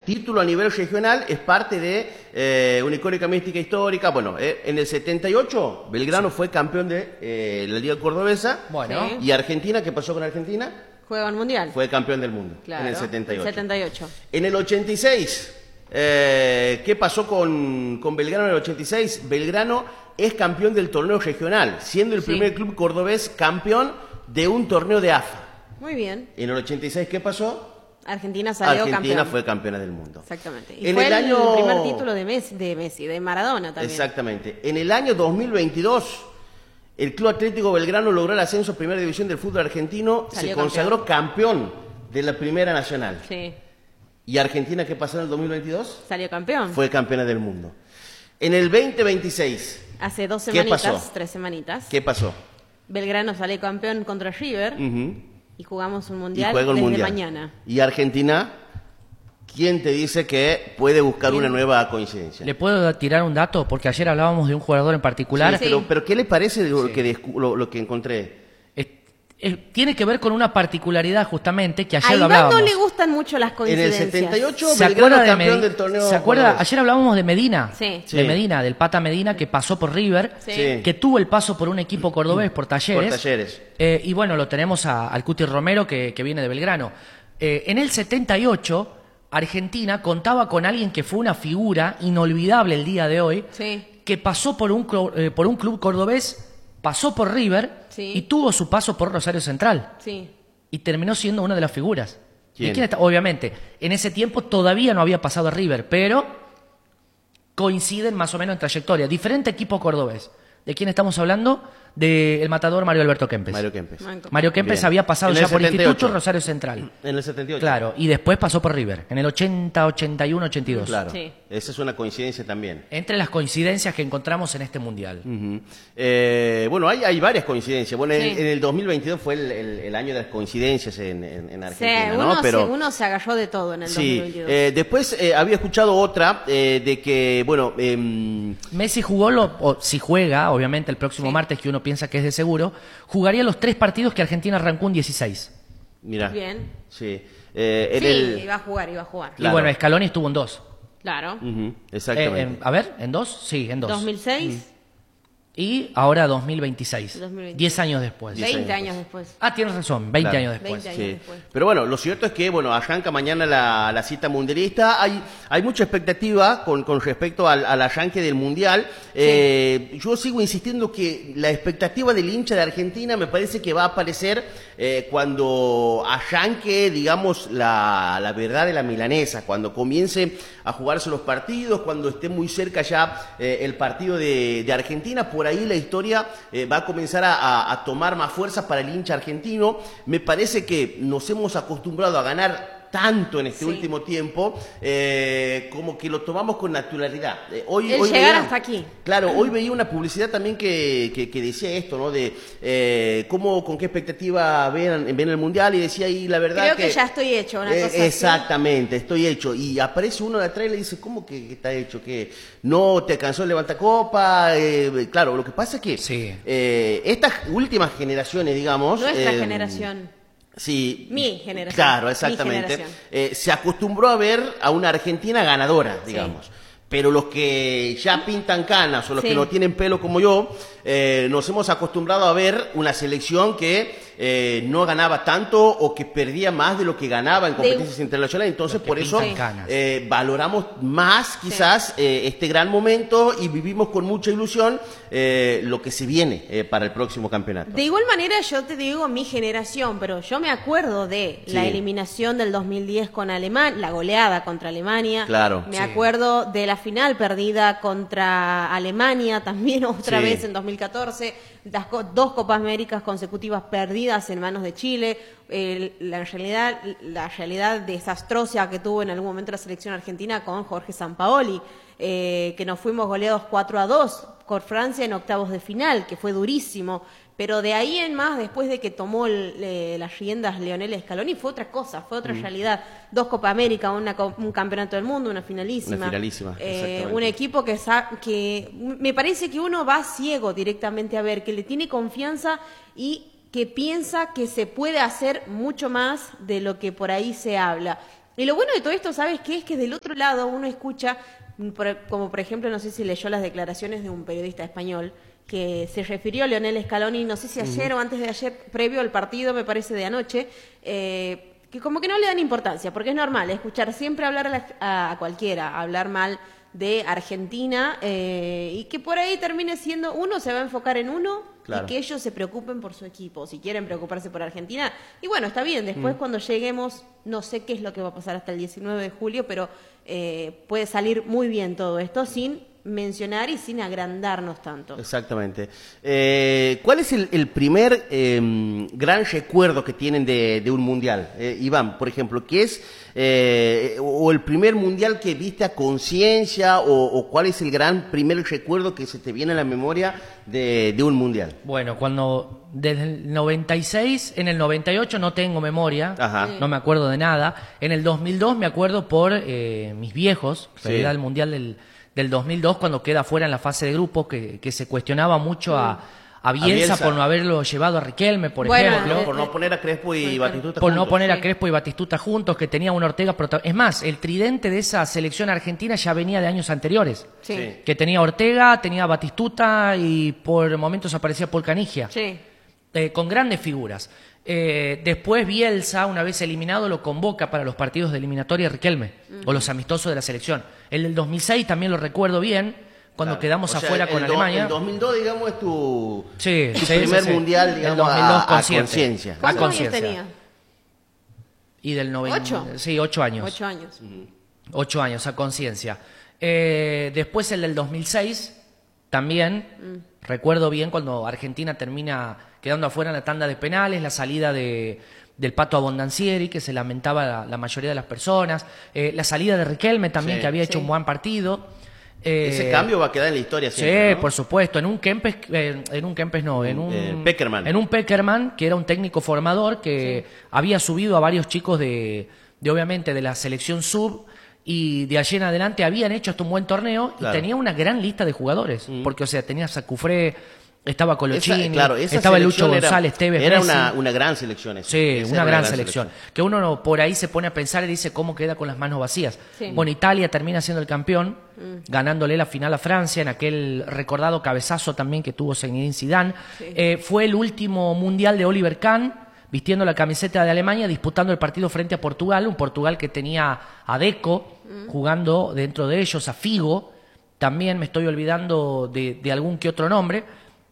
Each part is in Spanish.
título a nivel regional es parte de una icónica mística histórica. Bueno, en el 78 Belgrano fue campeón de la Liga Cordobesa. Bueno. Y Argentina, ¿qué pasó con Argentina? Juega al Mundial. Fue campeón del mundo, Claro, en el 78. 78. En el 86, ¿qué pasó con Belgrano en el 86? Belgrano es campeón del torneo regional, siendo el primer club cordobés campeón de un torneo de AFA. Muy bien. En el 86, ¿qué pasó? Argentina salió Argentina campeón. fue campeona del mundo. Exactamente. Y En fue el año... primer título de Messi, de Maradona también. Exactamente. En el año 2022, el Club Atlético Belgrano logró el ascenso a Primera División del fútbol argentino, Salió se consagró campeón de la Primera Nacional. Sí. ¿Y Argentina qué pasó en el 2022? Salió campeón. Fue campeona del mundo. En el 2026, Hace 2 ¿qué semanitas, pasó? 3 semanitas. ¿Qué pasó? Belgrano salió campeón contra River y jugamos un mundial juega un desde mundial. mañana. ¿Y Argentina? ¿Quién te dice que puede buscar una nueva coincidencia? ¿Le puedo tirar un dato? Porque ayer hablábamos de un jugador en particular. Sí, pero ¿qué le parece lo que encontré? Tiene que ver con una particularidad justamente que ayer A lo Iván hablábamos. no le gustan mucho las En el coincidencias. 78, ¿Se Belgrano acuerda de campeón del torneo. ¿Se acuerda? cordobés. Ayer hablábamos de Medina. Sí. Sí. De Medina, del Pata Medina, que pasó por River, Sí. que tuvo el paso por un equipo cordobés, por Talleres. Por Talleres. Y bueno, lo tenemos al Cuti Romero, que viene de Belgrano. En el 78, Argentina contaba con alguien que fue una figura inolvidable el día de hoy, Sí. que pasó por un club cordobés, pasó por River Sí. y tuvo su paso por Rosario Central. Sí. Y terminó siendo una de las figuras. ¿Quién? ¿De quién está? Obviamente, en ese tiempo todavía no había pasado a River, pero coinciden más o menos en trayectoria. Diferente equipo cordobés. ¿De quién estamos hablando? Del matador Mario Alberto Kempes. Mario Kempes. Mario Kempes Bien. había pasado En el ya por 78. Instituto Rosario Central. En el 78. Claro, y después pasó por River, en el 80, 81, 82. Claro. Sí. Esa es una coincidencia también. Entre las coincidencias que encontramos en este mundial. Ujú. Bueno, hay varias coincidencias. Bueno, Sí. en el 2022 fue el año de las coincidencias en Argentina, Sí, ¿no? uno se agarró de todo en el sí. 2022. Después había escuchado otra de que, bueno, Messi jugó, o si juega, obviamente el próximo martes, que uno piensa que es de seguro, jugaría los 3 partidos que Argentina arrancó en 16. mira, Bien. sí, Sí, iba a jugar. Claro. Y bueno, Scaloni estuvo en 2. Claro. Ujú, exactamente. A ver, ¿en 2? Sí, en 2. 2006, Y ahora 2026. 2026. 10 años después. 20 años después. Ah, tienes razón, 20 Claro. años después. 20 años Sí. después. Pero bueno, lo cierto es que bueno, arranca mañana la cita mundialista. Hay mucha expectativa con respecto al arranque del Mundial. Yo sigo insistiendo que la expectativa del hincha de Argentina me parece que va a aparecer cuando arranque, digamos, la verdad de la milanesa, cuando comience a jugarse los partidos, cuando esté muy cerca ya el partido de Argentina. Por ahí la historia va a comenzar a tomar más fuerza para el hincha argentino. Me parece que nos hemos acostumbrado a ganar tanto en este último tiempo, como que lo tomamos con naturalidad. Hoy Llegar veía, hasta aquí. Claro, hoy veía una publicidad también que decía esto, ¿no? De con qué expectativa ven el Mundial, y decía ahí la verdad Creo que ya estoy hecho, una cosa así. Exactamente, estoy hecho. Y aparece uno de atrás y le dice, ¿cómo que está hecho? ¿Que no te alcanzó el levantacopa? Claro, lo que pasa es que Sí. estas últimas generaciones, digamos... Nuestra generación. Sí. Mi generación. Claro, exactamente. Mi Se acostumbró a ver a una Argentina ganadora, digamos. Pero los que ya pintan canas o los que no tienen pelo como yo, nos hemos acostumbrado a ver una selección que no ganaba tanto o que perdía más de lo que ganaba en competencias internacionales. Entonces, por eso valoramos más quizás este gran momento y vivimos con mucha ilusión lo que se viene para el próximo campeonato. De igual manera, yo te digo mi generación, pero yo me acuerdo de la eliminación del 2010 con Alemania, la goleada contra Alemania. Claro. Me acuerdo de la final perdida contra Alemania, también otra vez en 2014, las 2 Copas Américas consecutivas perdidas en manos de Chile, la realidad desastrosa que tuvo en algún momento la selección argentina con Jorge Sampaoli, que nos fuimos goleados 4-2 por Francia en octavos de final, que fue durísimo. Pero de ahí en más, después de que tomó las riendas Lionel Scaloni, fue otra cosa, fue otra realidad. 2 Copa América, un campeonato del mundo, una finalísima. Una finalísima, exactamente. Un equipo que me parece que uno va ciego directamente a ver, que le tiene confianza y que piensa que se puede hacer mucho más de lo que por ahí se habla. Y lo bueno de todo esto, ¿sabes qué? Es que del otro lado uno escucha, como por ejemplo, no sé si leyó las declaraciones de un periodista español, que se refirió a Lionel Scaloni, no sé si ayer o antes de ayer, previo al partido, me parece de anoche, que como que no le dan importancia, porque es normal escuchar siempre hablar a cualquiera, hablar mal de Argentina, y que por ahí termine siendo, uno se va a enfocar en uno, claro, y que ellos se preocupen por su equipo, si quieren preocuparse por Argentina. Y bueno, está bien, después cuando lleguemos, no sé qué es lo que va a pasar hasta el 19 de julio, pero puede salir muy bien todo esto sin mencionar y sin agrandarnos tanto. Exactamente. ¿Cuál es el primer gran recuerdo que tienen de un mundial? Iván, por ejemplo, ¿qué es o el primer mundial que viste a conciencia o cuál es el primer recuerdo que se te viene a la memoria de un mundial? Bueno, cuando desde el 96, en el 98 no tengo memoria, no me acuerdo de nada. En el 2002 me acuerdo por mis viejos, en realidad el mundial del 2002, cuando queda fuera en la fase de grupo, que se cuestionaba mucho a Bielsa por no haberlo llevado a Riquelme, por ejemplo. Por no poner a Crespo y Batistuta por juntos. no poner a Crespo y Batistuta juntos, que tenía un Ortega. Es más, el tridente de esa selección argentina ya venía de años anteriores. Sí. Que tenía Ortega, tenía Batistuta y por momentos aparecía Paul Canigia. Sí. Con grandes figuras. Después Bielsa, una vez eliminado, lo convoca para los partidos de eliminatoria Riquelme, o los amistosos de la selección. El del 2006 también lo recuerdo bien, cuando quedamos afuera con Alemania. El 2002, digamos, es tu sí, primer mundial, digamos, el 2002 a conciencia. ¿Cuántos años tenía? Y del 90. ¿8? Sí, 8 años. 8 años. 8 años, a conciencia. Después el del 2006, también, recuerdo bien cuando Argentina termina quedando afuera en la tanda de penales, la salida del Pato Abondancieri, que se lamentaba la mayoría de las personas, la salida de Riquelme también, que había hecho un buen partido. Ese cambio va a quedar en la historia Sí, siempre, ¿no? por supuesto, en un Peckerman. En un Peckerman, que era un técnico formador que había subido a varios chicos de obviamente de la selección sub, y de allí en adelante habían hecho hasta un buen torneo, y tenía una gran lista de jugadores, porque o sea, tenía Sacufré, estaba Colochini, estaba Lucho González, Tevez, era Messi. una gran selección esa. Sí, una gran selección. Que uno por ahí se pone a pensar y dice cómo queda con las manos vacías. Sí. Bueno, Italia termina siendo el campeón, ganándole la final a Francia en aquel recordado cabezazo también que tuvo Zinedine Zidane. Sí. Fue el último mundial de Oliver Kahn, vistiendo la camiseta de Alemania, disputando el partido frente a Portugal, un Portugal que tenía a Deco jugando dentro de ellos, a Figo, también me estoy olvidando de algún que otro nombre.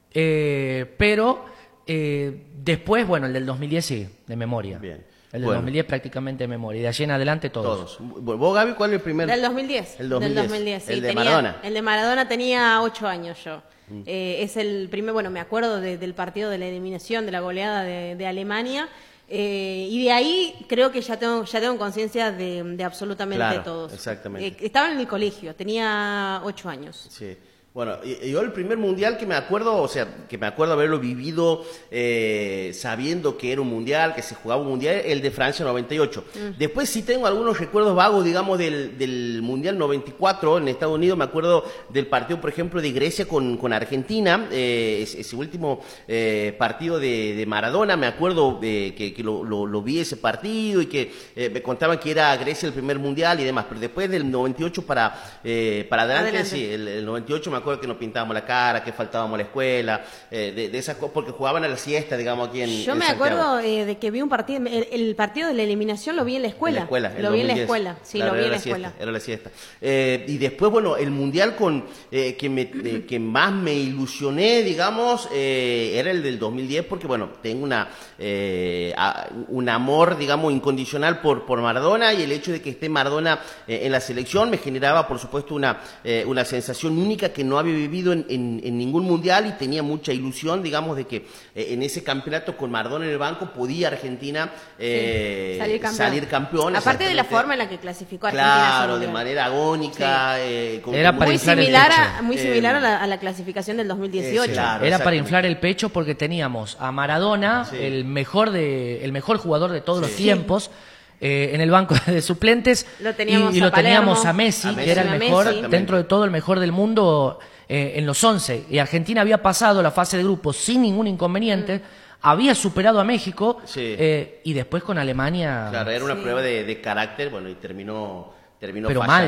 Pero después, bueno, el del 2010 sí, de memoria. Bien. El del 2010 prácticamente de memoria. Y de allí en adelante todos. ¿Vos, Gaby, cuál es el primer? Del 2010. El 2010. Del 2010, sí. El de Maradona. El de Maradona tenía 8 años yo. Es el primer, bueno, me acuerdo del partido de la eliminación, de la goleada de Alemania. Y de ahí creo que ya tengo conciencia de absolutamente todos. Exactamente. Estaba en el colegio, tenía 8 años. Sí. Bueno, yo el primer mundial que me acuerdo, o sea, que me acuerdo haberlo vivido sabiendo que era un mundial, que se jugaba un mundial, el de Francia 98. Después sí tengo algunos recuerdos vagos, digamos, del mundial 94 en Estados Unidos. Me acuerdo del partido, por ejemplo, de Grecia con Argentina, ese último partido de Maradona. Me acuerdo que lo vi ese partido y que me contaban que era Grecia el primer mundial y demás. Pero después del 98 para adelante, sí, el 98 me acuerdo que nos pintábamos la cara, que faltábamos a la escuela, de esas cosas, porque jugaban a la siesta, digamos, aquí en Yo me acuerdo de que vi un partido, el partido de la eliminación lo vi en la escuela. Lo vi en la escuela, sí, lo vi en la escuela. Era la siesta. Y después, bueno, el mundial que más me ilusioné, digamos, era el del 2010, porque, bueno, tengo un amor, digamos, incondicional por Maradona, y el hecho de que esté Maradona en la selección me generaba, por supuesto, una sensación única que no había vivido en ningún mundial, y tenía mucha ilusión, digamos, de que en ese campeonato con Maradona en el banco podía Argentina salir campeón. Aparte de la forma en la que clasificó Argentina. Claro, de manera agónica. Era para muy similar a la clasificación del 2018. Claro, era para inflar el pecho, porque teníamos a Maradona, el mejor jugador de todos los tiempos, en el banco de suplentes, lo teníamos y lo teníamos a Messi, que era el mejor, dentro de todo el mejor del mundo en los 11. Y Argentina había pasado la fase de grupos sin ningún inconveniente había superado a México Sí. y después con Alemania... Claro, era una Sí. prueba de carácter, bueno, y terminó Pero fallando. mal,